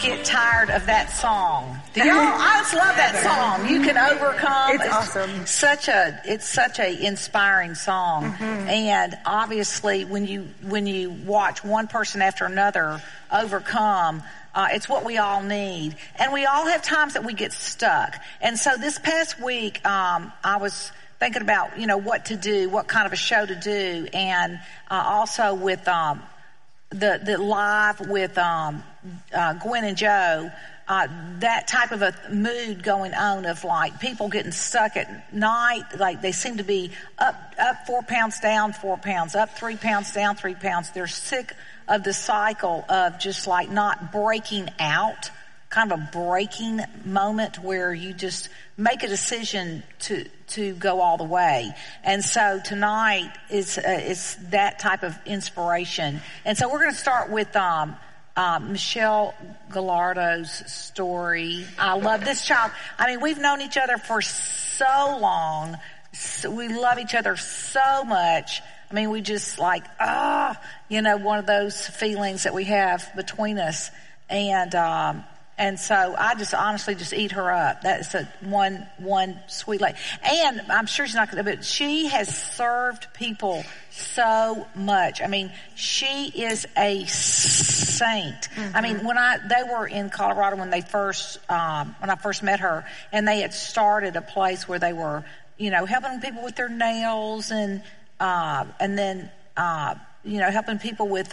get tired of that song. I just love that song. You Can Overcome. It's awesome. It's such a inspiring song. Mm-hmm. And obviously when you watch one person after another overcome, it's what we all need. And we all have times that we get stuck. And so this past week, I was thinking about, what to do, what kind of a show to do. And, also with, the live with, Gwen and Joe, that type of a mood going on of like people getting stuck at night, like they seem to be up 4 pounds, down 4 pounds, up 3 pounds, down 3 pounds. They're sick of the cycle of just like not breaking out, kind of a breaking moment where you just make a decision to go all the way. And so tonight is that type of inspiration. And so we're going to start with, Michelle Gallardo's story. I love this child. I mean, we've known each other for so long. We love each other so much. I mean, we just like, one of those feelings that we have between us. And so I just honestly just eat her up. That's one sweet lady. And I'm sure she's not going to, but she has served people so much. I mean, she is a saint. Mm-hmm. I mean, they were in Colorado when I first met her, and they had started a place where they were, helping people with their nails and then, helping people with,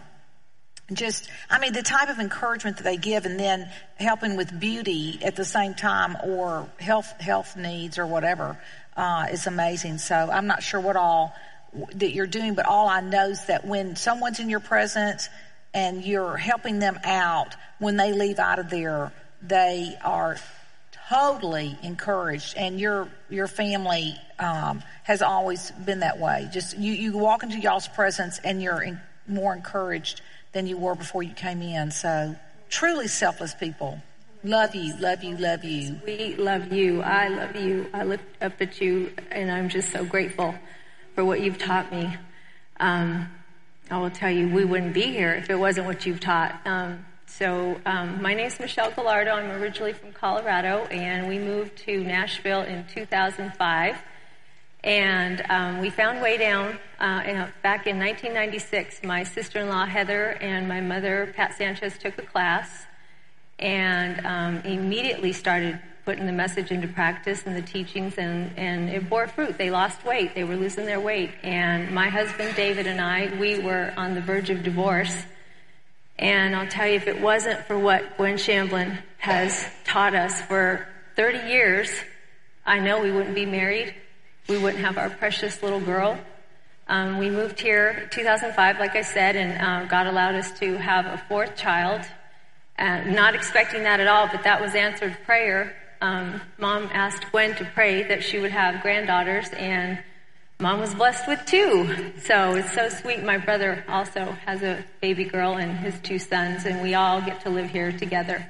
the type of encouragement that they give, and then helping with beauty at the same time, or health needs or whatever, is amazing. So I'm not sure what all that you're doing, but all I know is that when someone's in your presence and you're helping them out, when they leave out of there, they are totally encouraged. And your family, has always been that way. Just, you walk into y'all's presence and you're more encouraged than you were before you came in. So truly selfless people. Love you, love you, love you. We love you. I love you. I look up at you, and I'm just so grateful for what you've taught me. I will tell you, we wouldn't be here if it wasn't what you've taught. My name is Michelle Gallardo. I'm originally from Colorado, and we moved to Nashville in 2005. And we found Way Down back in 1996. My sister-in-law, Heather, and my mother, Pat Sanchez, took a class and immediately started putting the message into practice and the teachings, and it bore fruit. They lost weight. They were losing their weight. And my husband, David, and I, we were on the verge of divorce. And I'll tell you, if it wasn't for what Gwen Shamblin has taught us for 30 years, I know we wouldn't be married. We wouldn't have our precious little girl. We moved here in 2005, like I said, and God allowed us to have a fourth child. Not expecting that at all, but that was answered prayer. Mom asked Gwen to pray that she would have granddaughters, and Mom was blessed with 2. So it's so sweet. My brother also has a baby girl and his 2 sons, and we all get to live here together.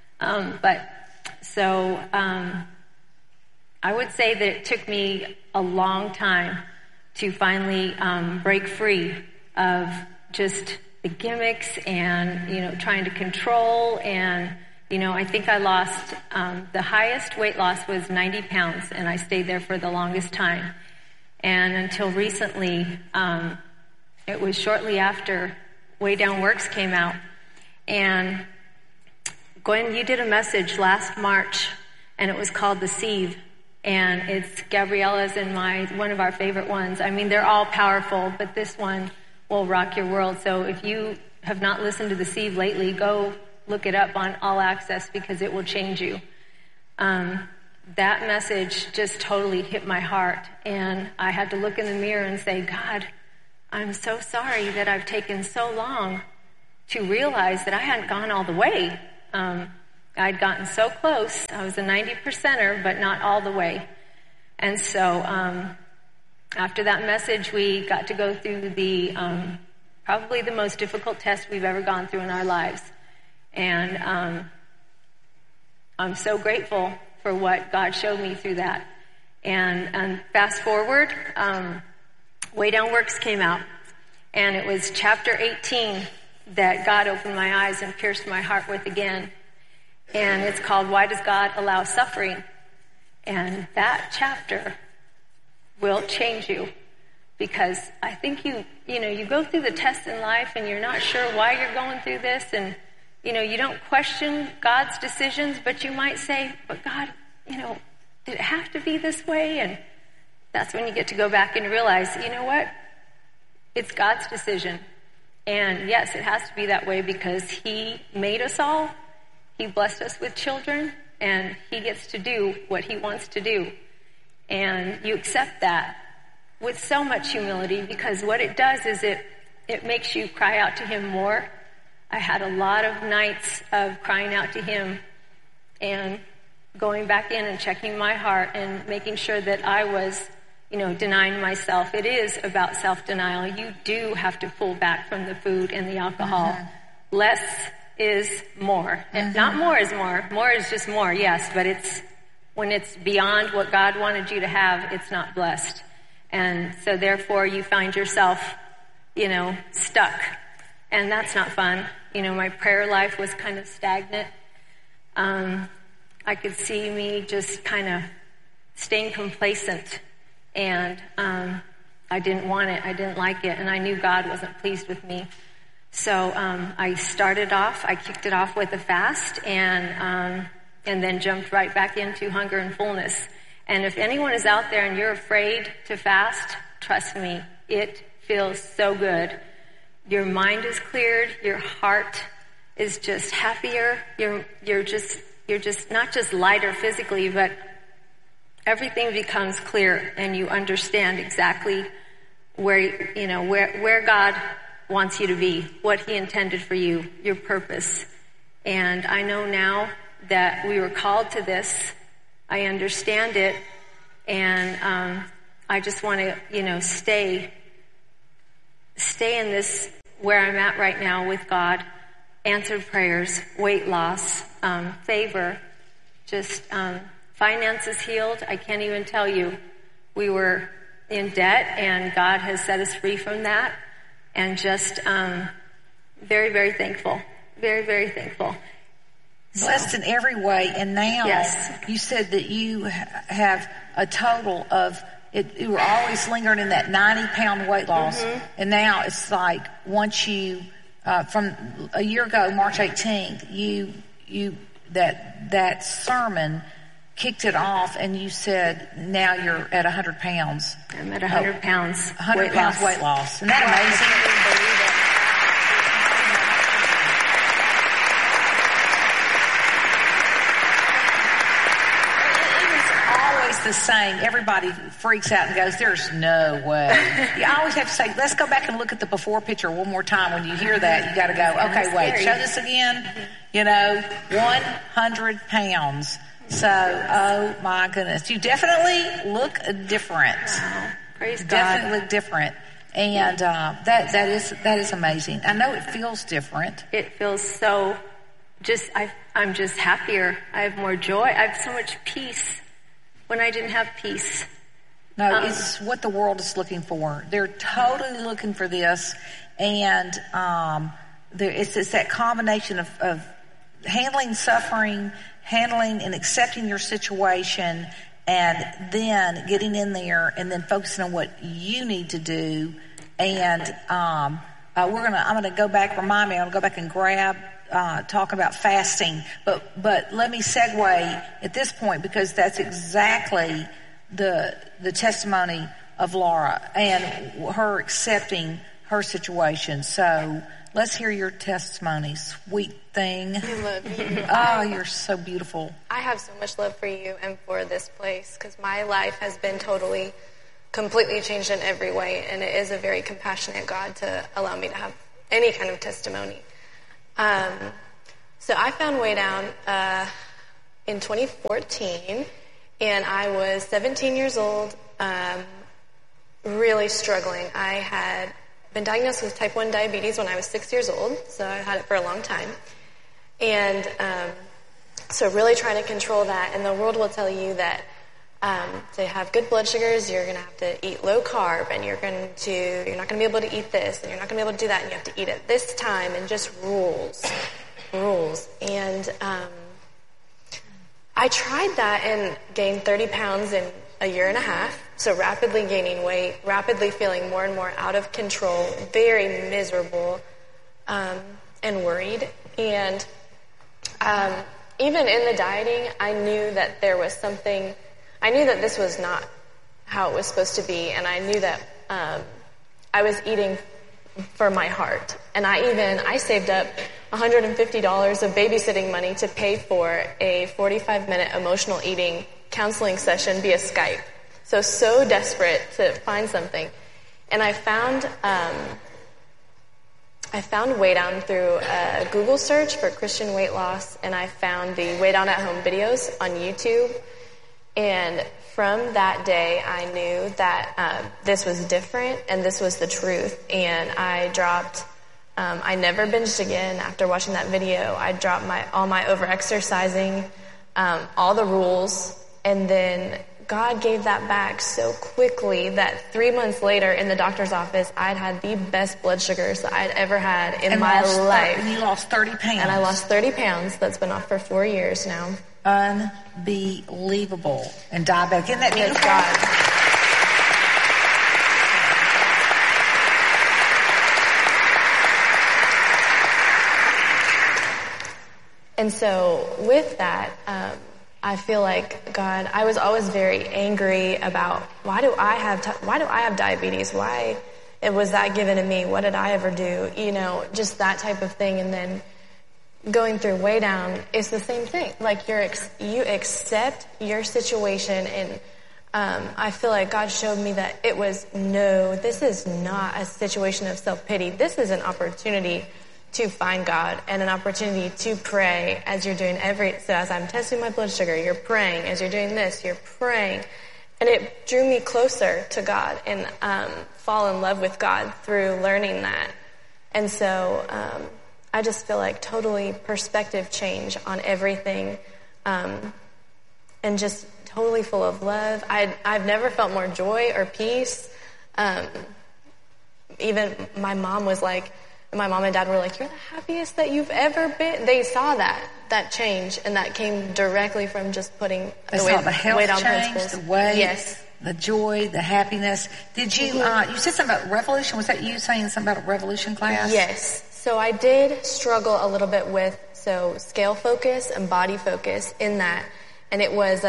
I would say that it took me a long time to finally break free of just the gimmicks and, trying to control. And, I think I lost, the highest weight loss was 90 pounds, and I stayed there for the longest time. And until recently, it was shortly after Way Down Works came out. And Gwen, you did a message last March, and it was called The Sieve. And it's Gabriella's and one of our favorite ones. I mean, they're all powerful, but this one will rock your world. So if you have not listened to The Sieve lately, go look it up on All Access, because it will change you. That message just totally hit my heart. And I had to look in the mirror and say, God, I'm so sorry that I've taken so long to realize that I hadn't gone all the way. I'd gotten so close. I was a 90%er, but not all the way. And so after that message, we got to go through the probably the most difficult test we've ever gone through in our lives. And I'm so grateful for what God showed me through that. And fast forward, Way Down Works came out. And it was chapter 18 that God opened my eyes and pierced my heart with again. And it's called, Why Does God Allow Suffering? And that chapter will change you, because I think you go through the test in life and you're not sure why you're going through this, and you don't question God's decisions, but you might say, but God, did it have to be this way? And that's when you get to go back and realize, you know what? It's God's decision. And yes, it has to be that way because He made us all. He blessed us with children, and He gets to do what He wants to do. And you accept that with so much humility, because what it does is it makes you cry out to Him more. I had a lot of nights of crying out to Him and going back in and checking my heart and making sure that I was, denying myself. It is about self-denial. You do have to pull back from the food and the alcohol. Mm-hmm. Less is more. Mm-hmm. Not more is more. More is just more, yes, but when it's beyond what God wanted you to have, it's not blessed. And so therefore you find yourself, stuck. And that's not fun. My prayer life was kind of stagnant. I could see me just kind of staying complacent. And I didn't want it. I didn't like it. And I knew God wasn't pleased with me. So I kicked it off with a fast and then jumped right back into hunger and fullness. And if anyone is out there and you're afraid to fast, trust me, it feels so good. Your mind is cleared. Your heart is just happier. You're just not just lighter physically, but everything becomes clear, and you understand exactly where God wants you to be, what He intended for you, your purpose. And I know now that we were called to this. I understand it, and I just want to, stay in this where I'm at right now with God. Answered prayers, weight loss, favor, just finances healed. I can't even tell you. We were in debt, and God has set us free from that, and just very, very thankful. Very, very thankful. Blessed in every way. And now yes. You said that you have a total of, you were always lingering in that 90-pound weight loss. Mm-hmm. And now it's like once you, from a year ago, March 18th, that sermon kicked it off, and you said now you're at 100 pounds. I'm at 100 pounds. 100 pounds weight loss. Isn't that amazing? The same. Everybody freaks out and goes, there's no way. You always have to say, let's go back and look at the before picture one more time. When you hear that, you got to go, okay, wait, show this again. 100 pounds. So, oh my goodness. You definitely look different. Wow. Praise God. Definitely look different. And that is amazing. I know it feels different. It feels so I'm just happier. I have more joy. I have so much peace. When I didn't have peace. No, it's what the world is looking for. They're totally looking for this, and it's that combination of handling suffering, handling and accepting your situation, and then getting in there and then focusing on what you need to do. And I'm gonna go back. Remind me. I'm gonna go back and grab. Talk about fasting, but let me segue at this point, because that's exactly the testimony of Laura and her accepting her situation. So let's hear your testimony, sweet thing. I love you. Oh, you're so beautiful. I have so much love for you and for this place, because my life has been completely changed in every way, and it is a very compassionate God to allow me to have any kind of testimony. So I found Way Down in 2014, and I was 17 years old, really struggling. I had been diagnosed with type 1 diabetes when I was 6 years old, so I had it for a long time. And so really trying to control that, and the world will tell you that to have good blood sugars, you're going to have to eat low carb, and you're not going to be able to eat this, and you're not going to be able to do that, and you have to eat at this time, and just rules. And I tried that and gained 30 pounds in a year and a half. So rapidly gaining weight, rapidly feeling more and more out of control, very miserable, and worried. And even in the dieting, I knew that there was something. I knew that this was not how it was supposed to be, and I knew that I was eating for my heart. And I saved up $150 of babysitting money to pay for a 45-minute emotional eating counseling session via Skype. So desperate to find something. And I found Weigh Down through a Google search for Christian weight loss, and I found the Weigh Down at Home videos on YouTube. And from that day, I knew that this was different and this was the truth. And I dropped, I never binged again after watching that video. I dropped all my over-exercising, all the rules, and then God gave that back so quickly that 3 months later in the doctor's office, I'd had the best blood sugars that I'd ever had in my life. And you lost 30 pounds. And I lost 30 pounds. That's been off for 4 years now. Unbelievable. And diabetic. Isn't that beautiful? God. And so with that, I feel like God, I was always very angry about why do I have diabetes? Why was that given to me? What did I ever do? Just that type of thing. And then going through Weigh Down, it's the same thing. Like you accept your situation, and I feel like God showed me that this is not a situation of self-pity. This is an opportunity to find God and an opportunity to pray as you're doing so as I'm testing my blood sugar, you're praying. As you're doing this, you're praying. And it drew me closer to God and fall in love with God through learning that. And so I just feel like totally perspective change on everything, and just totally full of love. I've never felt more joy or peace. Even my mom and dad were like, "You're the happiest that you've ever been." They saw that change, and that came directly from just putting the health change, the weight, yes, the joy, the happiness. Did you? You said something about revolution. Was that you saying something about a revolution class? Yes. So I did struggle a little bit with scale focus and body focus in that, and it was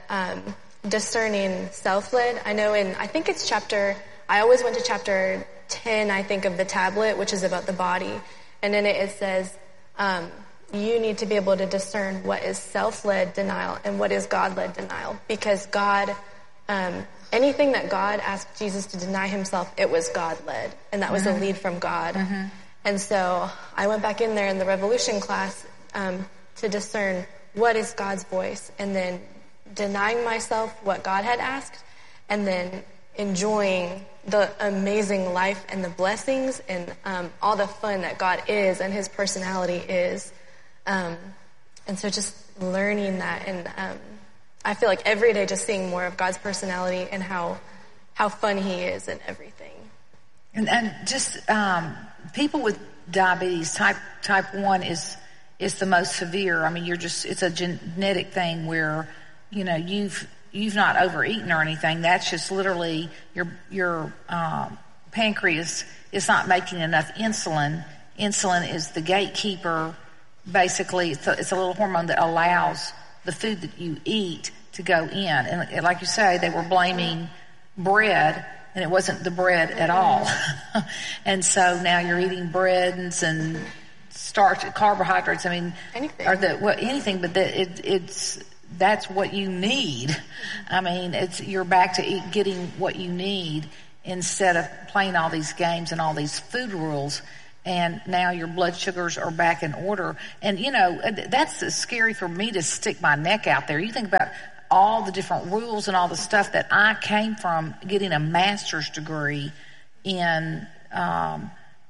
discerning self-led. I know I think it's I always went to chapter 10, I think, of the tablet, which is about the body. And in it says, you need to be able to discern what is self-led denial and what is God-led denial. Because God, anything that God asked Jesus to deny himself, it was God-led. And that was a lead from God. Mm-hmm. And so I went back in there in the Revolution class to discern what is God's voice, and then denying myself what God had asked, and then enjoying the amazing life and the blessings and all the fun that God is and his personality is. And so just learning that, and I feel like every day just seeing more of God's personality and how fun he is and everything. And just people with diabetes type 1 is the most severe. I mean, it's a genetic thing where, you've not overeaten or anything. That's just literally your pancreas is not making enough insulin. Insulin is the gatekeeper. Basically, it's a little hormone that allows the food that you eat to go in. And like you say, they were blaming bread, and it wasn't the bread at all. And so now you're eating breads and starch, carbohydrates. I mean, anything. Anything, but that's what you need. I mean, you're back to getting what you need instead of playing all these games and all these food rules. And now your blood sugars are back in order. And, that's scary for me to stick my neck out there. You think about all the different rules and all the stuff that I came from getting a master's degree in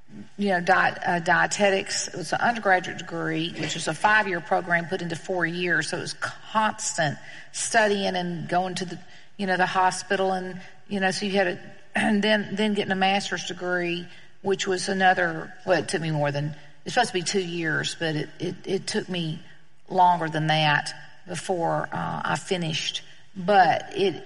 dietetics. It was an undergraduate degree, which was a 5-year program put into 4 years. So it was constant studying and going to the hospital, and so you had to, and then getting a master's degree, which was another. Well, it took me more than, it's supposed to be 2 years, but it took me longer than that before I finished. But years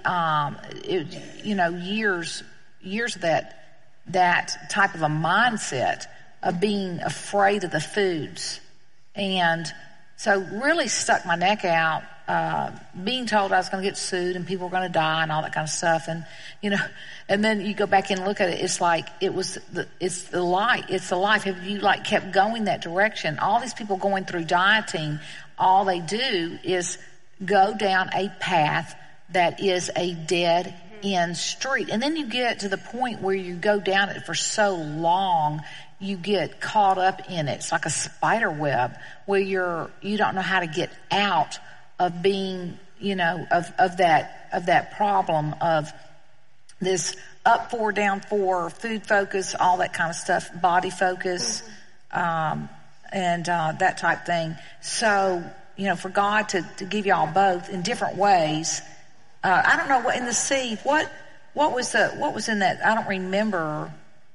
of that type of a mindset of being afraid of the foods. And so really stuck my neck out, being told I was going to get sued and people were going to die and all that kind of stuff. And, and then you go back and look at it, it's like, it's the life. Have you kept going that direction? All these people going through dieting, all they do is go down a path that is a dead end street. And then you get to the point where you go down it for so long, you get caught up in it. It's like a spider web where you don't know how to get out of being, of that problem of this up 4, down 4, food focus, all that kind of stuff, body focus, and that type thing. So, for God to give y'all both in different ways. I don't know what in the seed. What was in that? I don't remember.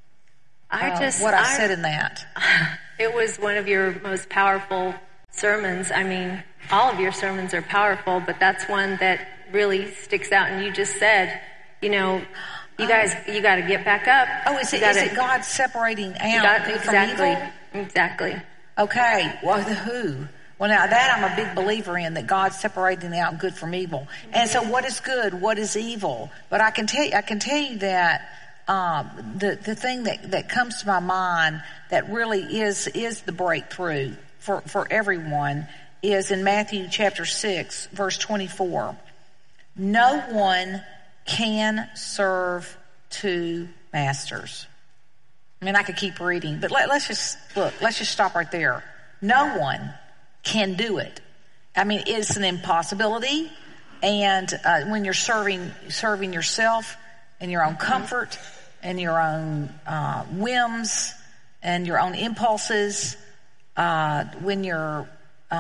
What I said in that. It was one of your most powerful sermons. I mean, all of your sermons are powerful, but that's one that really sticks out. And you just said, you guys, you got to get back up. Oh, is it God separating out good from evil? Exactly. Okay. Well, who? Well, now that I'm a big believer in, that God's separating out good from evil. And so what is good? What is evil? But I can tell you that the thing that comes to my mind that really is the breakthrough for everyone is in Matthew chapter 6, verse 24. No one can serve two masters. I mean, I could keep reading, but let's just stop right there. No one can do it. I mean, it's an impossibility. And when you're serving yourself and your own comfort and your own whims and your own impulses, when your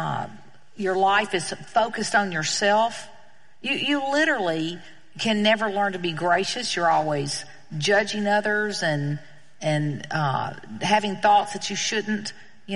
life is focused on yourself, you literally can never learn to be gracious. You're always judging others and having thoughts that you shouldn't.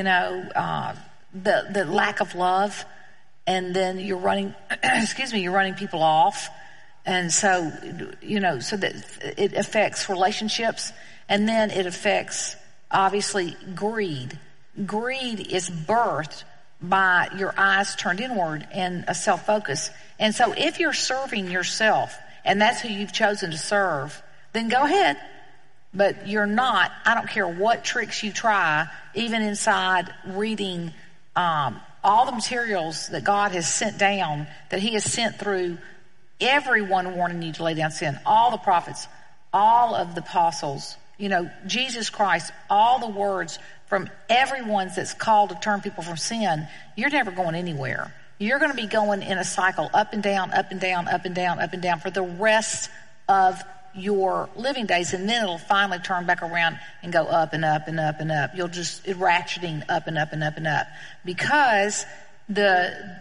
The lack of love, and then you're running, you're running people off. And so, so that it affects relationships, and then it affects, obviously, greed. Greed is birthed by your eyes turned inward and a self-focus. And so if you're serving yourself, and that's who you've chosen to serve, then go ahead. But you're not, I don't care what tricks you try, even inside reading all the materials that God has sent down, that He has sent through everyone warning you to lay down sin, all the prophets, all of the apostles, Jesus Christ, all the words from everyone that's called to turn people from sin. You're never going anywhere. You're going to be going in a cycle up and down, up and down, up and down, up and down for the rest of your living days, and then it'll finally turn back around and go up and up and up and up. You'll just ratcheting up and up and up and up, because the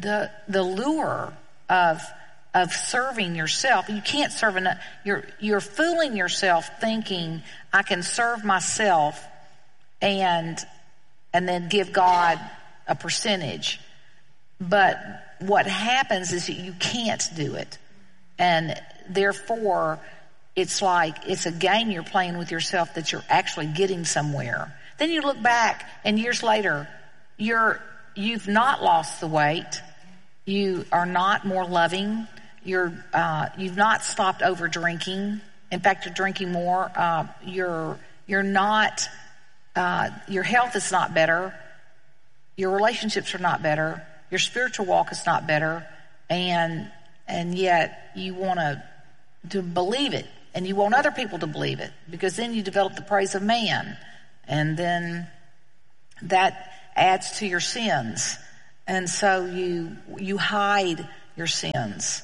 lure of serving yourself, you can't serve enough. You're fooling yourself thinking I can serve myself and then give God a percentage. But what happens is that you can't do it, and therefore it's like it's a game you're playing with yourself that you're actually getting somewhere. Then you look back, and years later, you've not lost the weight. You are not more loving. You've not stopped over drinking. In fact, you're drinking more. You're not. Your health is not better. Your relationships are not better. Your spiritual walk is not better. And yet you want to believe it. And you want other people to believe it, because then you develop the praise of man. And then that adds to your sins. And so you hide your sins.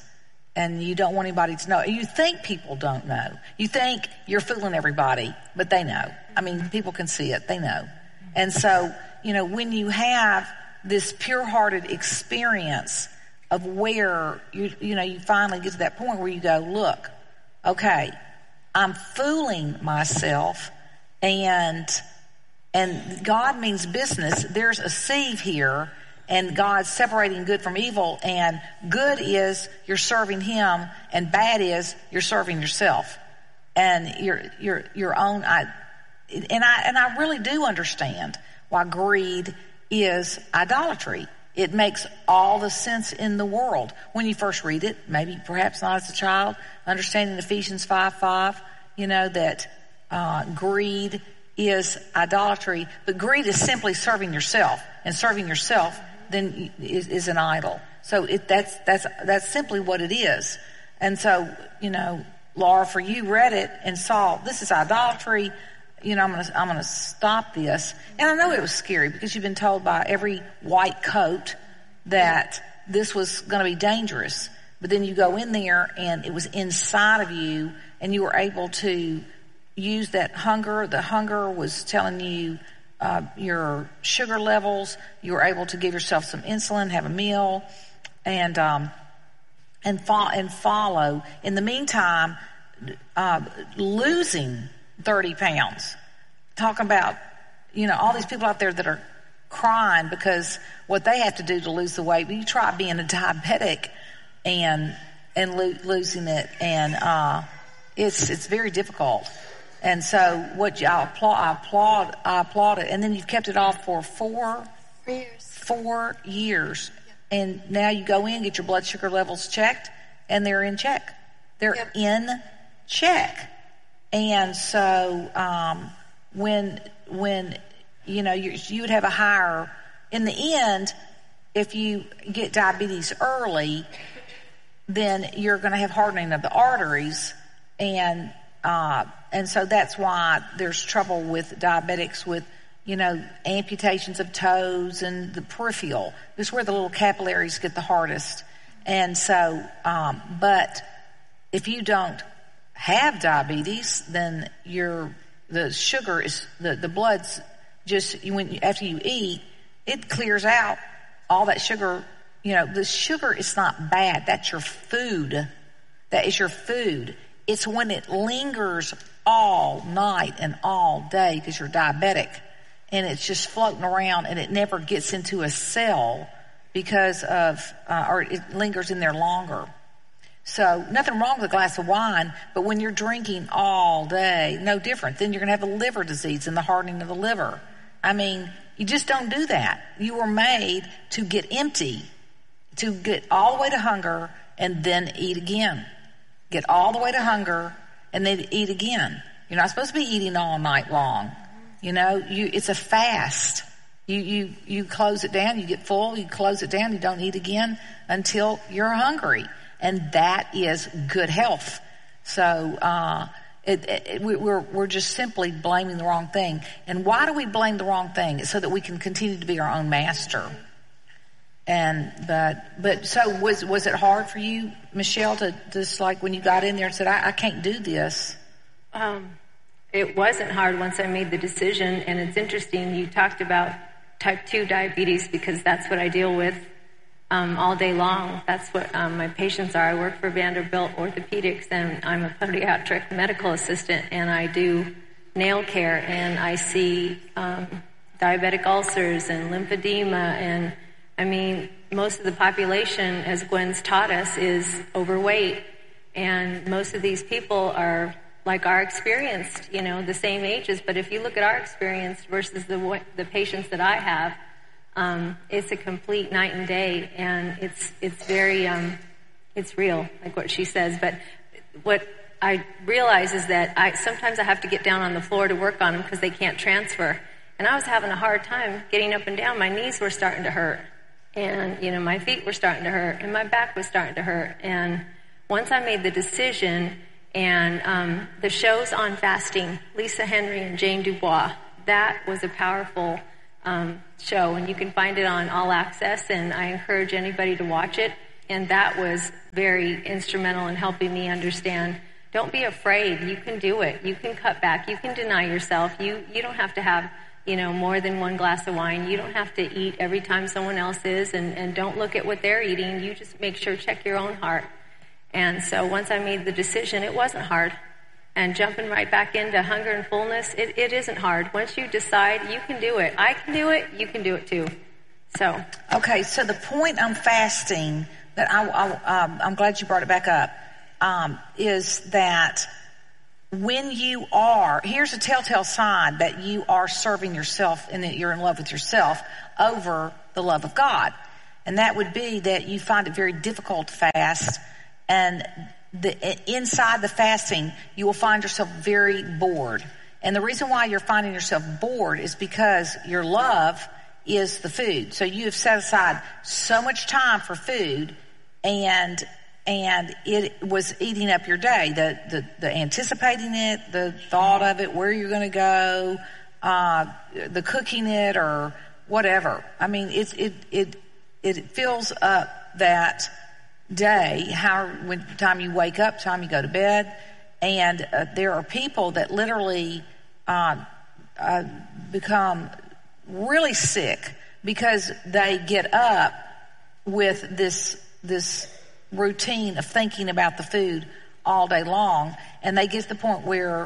and you don't want anybody to know. You think people don't know. You think you're fooling everybody, but they know. I mean, people can see it. They know. And so, when you have this pure-hearted experience of where you finally get to that point where you go, look, okay, I'm fooling myself, and God means business. There's a seed here, and God's separating good from evil, and good is you're serving Him, and bad is you're serving yourself and your own. I really do understand why greed is idolatry. It makes all the sense in the world when you first read it. Maybe perhaps not as a child, understanding Ephesians 5:5. That greed is idolatry, but greed is simply serving yourself, and serving yourself then is an idol. So that's simply what it is. And so, Laura, for you read it and saw this is idolatry. I'm gonna stop this. And I know it was scary because you've been told by every white coat that this was going to be dangerous. But then you go in there and it was inside of you, and you were able to use that hunger. The hunger was telling you your sugar levels. You were able to give yourself some insulin, have a meal, and follow. In the meantime, losing 30 pounds. Talking about, all these people out there that are crying because what they have to do to lose the weight. But you try being a diabetic and losing it, and it's very difficult. And so I applaud it. And then you've kept it off for 4 years. 4 years. And now you go in, get your blood sugar levels checked, and they're in check. They're in check. And so when you would have a higher, in the end, if you get diabetes early, then you're going to have hardening of the arteries, and so that's why there's trouble with diabetics with, amputations of toes and the peripheral. This is where the little capillaries get the hardest. And so, but if you don't have diabetes, then the sugar is, the blood's just, after you eat, it clears out all that sugar. The sugar is not bad. That's your food. That is your food. It's when it lingers all night and all day because you're diabetic, and it's just floating around and it never gets into a cell because of, or it lingers in there longer. So nothing wrong with a glass of wine, but when you're drinking all day, no different. Then you're going to have a liver disease and the hardening of the liver. I mean, you just don't do that. You were made to get empty, to get all the way to hunger and then eat again. Get all the way to hunger and then eat again. You're not supposed to be eating all night long. It's a fast. You close it down, you get full, you close it down, you don't eat again until you're hungry. And that is good health. So, we're just simply blaming the wrong thing. And why do we blame the wrong thing? It's so that we can continue to be our own master. But so was it hard for you, Michelle, to just like when you got in there and said, I can't do this? It wasn't hard once I made the decision. And it's interesting, you talked about type 2 diabetes because that's what I deal with all day long. That's what my patients are. I work for Vanderbilt Orthopedics, and I'm a podiatric medical assistant, and I do nail care, and I see diabetic ulcers and lymphedema, and I mean, most of the population, as Gwen's taught us, is overweight, and most of these people are like our experienced, the same ages. But if you look at our experience versus the patients that I have, it's a complete night and day, and it's very it's real, like what she says. But what I realize is that sometimes I have to get down on the floor to work on them because they can't transfer. And I was having a hard time getting up and down. My knees were starting to hurt, and my feet were starting to hurt, and my back was starting to hurt. And once I made the decision, and the shows on fasting, Lisa Henry and Jane Dubois, that was a powerful show, and you can find it on All Access, and I encourage anybody to watch it. And that was very instrumental in helping me understand, don't be afraid. You can do it. You can cut back. You can deny yourself. You don't have to have, more than one glass of wine. You don't have to eat every time someone else is, and don't look at what they're eating. You just make sure, check your own heart. And so once I made the decision, it wasn't hard. And jumping right back into hunger and fullness, it isn't hard. Once you decide you can do it, I can do it, you can do it too. So. Okay, so the point on fasting that I'm glad you brought it back up, is that when you are, here's a telltale sign that you are serving yourself and that you're in love with yourself over the love of God. And that would be that you find it very difficult to fast, and inside the fasting, you will find yourself very bored. And the reason why you're finding yourself bored is because your love is the food. So you have set aside so much time for food, and it was eating up your day. The anticipating it, the thought of it, where you're going to go, the cooking it or whatever. I mean, it fills up that day, when time you wake up, time you go to bed. And there are people that literally become really sick because they get up with this routine of thinking about the food all day long, and they get to the point where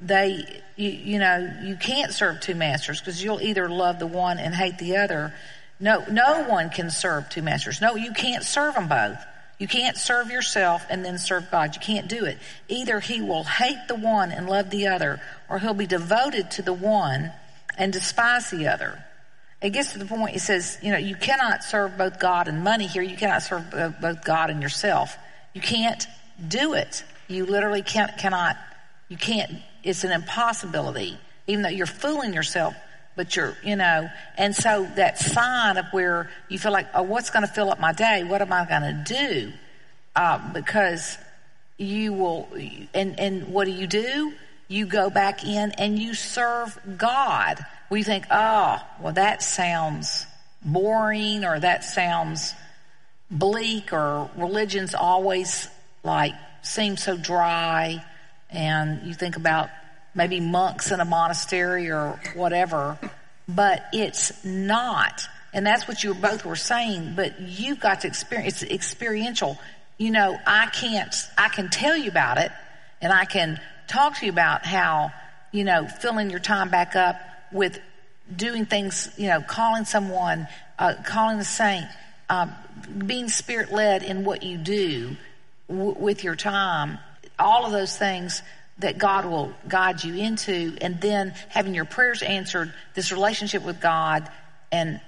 you can't serve two masters, because you'll either love the one and hate the other. No one can serve two masters. No, you can't serve them both. You can't serve yourself and then serve God. You can't do it. Either he will hate the one and love the other, or he'll be devoted to the one and despise the other. It gets to the point, it says, you cannot serve both God and money here. You cannot serve both God and yourself. You can't do it. You literally cannot, you can't, it's an impossibility, even though you're fooling yourself, but and so that sign of where you feel like, oh, what's going to fill up my day? What am I going to do? Because you will, and what do? You go back in and you serve God. We think, oh, well, that sounds boring, or that sounds bleak, or religion's always seems so dry. And you think about maybe monks in a monastery or whatever, but it's not. And that's what you both were saying, but you've got to experience, it's experiential. I can tell you about it, and I can talk to you about how, filling your time back up with doing things, calling someone, calling a saint, being spirit-led in what you do with your time, all of those things that God will guide you into, and then having your prayers answered, this relationship with God, and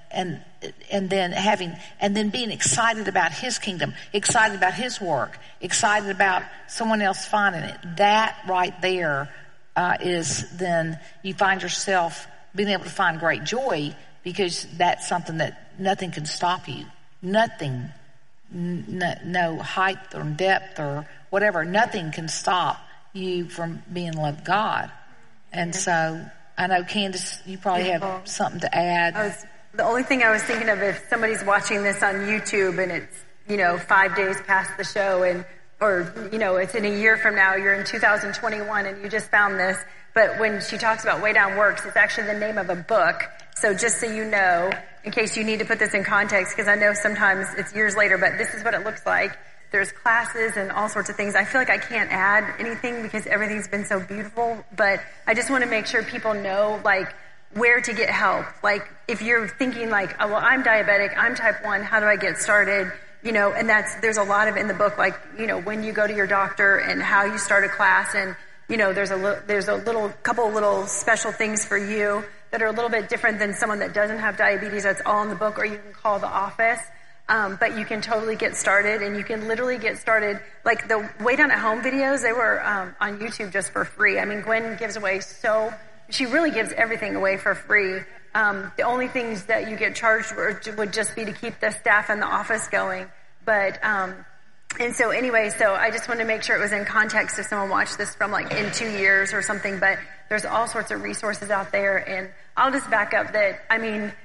then being excited about his kingdom, excited about his work, excited about someone else finding it. That right there is then you find yourself being able to find great joy, because that's something that nothing can stop you. Nothing, no height or depth or whatever, nothing can stop you from being in love with God. And so I know, Candace, you probably have something to add. The only thing I was thinking of, if somebody's watching this on YouTube and it's, 5 days past the show, or it's in a year from now, you're in 2021 and you just found this. But when she talks about Way Down Works, it's actually the name of a book. So just so you know, in case you need to put this in context, because I know sometimes it's years later, but this is what it looks like. There's classes and all sorts of things. I feel like I can't add anything because everything's been so beautiful, but I just want to make sure people know, where to get help. If you're thinking oh, well, I'm diabetic, I'm type 1, how do I get started? And there's a lot of in the book, when you go to your doctor and how you start a class, and, there's a couple of little special things for you that are a little bit different than someone that doesn't have diabetes. That's all in the book, or you can call the office. But you can totally get started, and you can literally get started. The Way Down at Home videos, they were on YouTube just for free. I mean, Gwen gives away she really gives everything away for free. The only things that you get charged would just be to keep the staff in the office going. But, and so anyway, so I just wanted to make sure it was in context if someone watched this from in 2 years or something, but there's all sorts of resources out there. And I'll just back up that,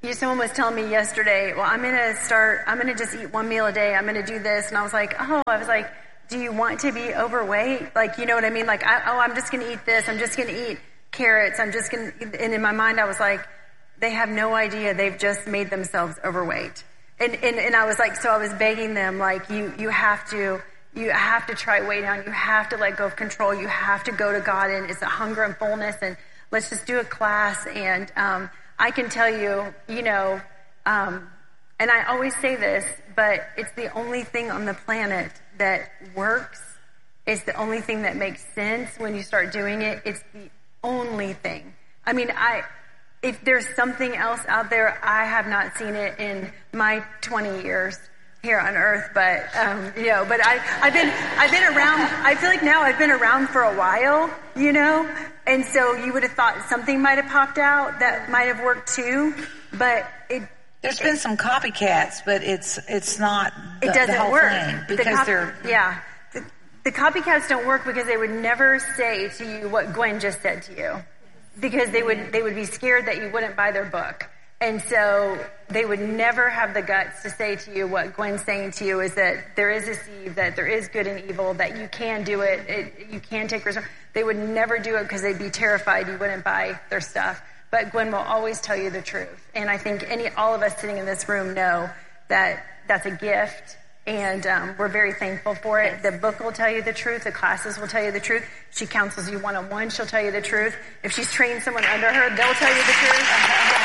Someone was telling me yesterday, well, I'm going to just eat one meal a day. I'm going to do this. And I was like, do you want to be overweight? Like, you know what I mean? Like, I'm just going to eat this. I'm just going to eat carrots. And in my mind, I was like, they have no idea. They've just made themselves overweight. And I was like, so I was begging them, like, you have to try way down. You have to let go of control. You have to go to God, and it's a hunger and fullness, and let's just do a class. And, I can tell you, and I always say this, but it's the only thing on the planet that works. It's the only thing that makes sense when you start doing it. It's the only thing. I mean, if there's something else out there, I have not seen it in my 20 years here on earth, but, but I've been around. I feel like now I've been around for a while, and so you would have thought something might have popped out that might have worked too, but there's been some copycats, but it's not the whole work. thing because the copycats don't work because they would never say to you what Gwen just said to you, because they would be scared that you wouldn't buy their book. And so they would never have the guts to say to you what Gwen's saying to you, is that there is a seed, that there is good and evil, that you can do it, you can take responsibility. They would never do it because they'd be terrified you wouldn't buy their stuff. But Gwen will always tell you the truth. And I think all of us sitting in this room know that that's a gift, and we're very thankful for it. The book will tell you the truth. The classes will tell you the truth. She counsels you one-on-one. She'll tell you the truth. If she's trained someone under her, they'll tell you the truth.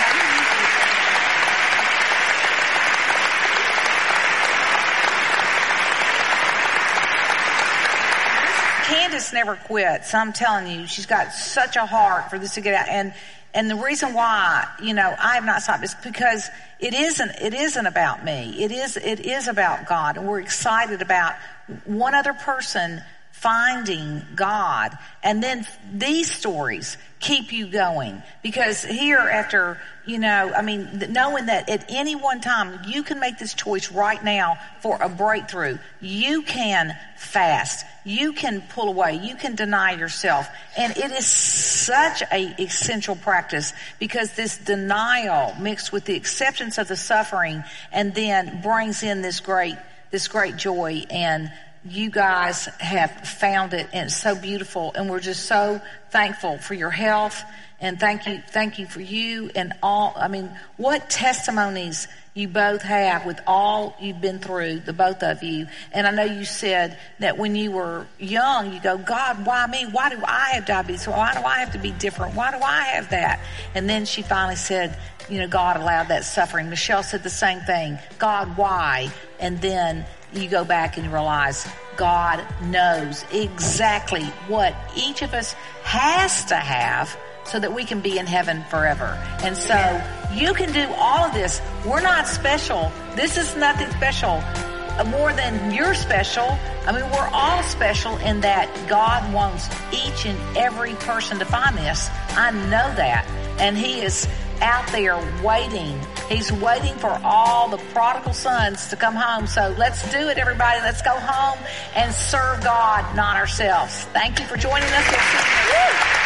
Candace never quits. I'm telling you, she's got such a heart for this to get out. And the reason why, I have not stopped is because it isn't about me. It is about God. And we're excited about one other person finding God. And then these stories keep you going, because here after, knowing that at any one time you can make this choice right now for a breakthrough. You can fast. You can pull away. You can deny yourself. And it is such a essential practice, because this denial mixed with the acceptance of the suffering and then brings in this great joy. And you guys have found it, and it's so beautiful, and we're just so thankful for your health, and thank you for you and all. What testimonies you both have with all you've been through, the both of you. And I know you said that when you were young, you go, God, why me? Why do I have diabetes? Why do I have to be different? Why do I have that? And then she finally said, God allowed that suffering. Michelle said the same thing. God, why? And then you go back and realize God knows exactly what each of us has to have so that we can be in heaven forever. And so you can do all of this. We're not special. This is nothing special more than you're special. We're all special in that God wants each and every person to find this. I know that. And He is out there waiting. He's waiting for all the prodigal sons to come home. So let's do it, everybody. Let's go home and serve God, not ourselves. Thank you for joining us.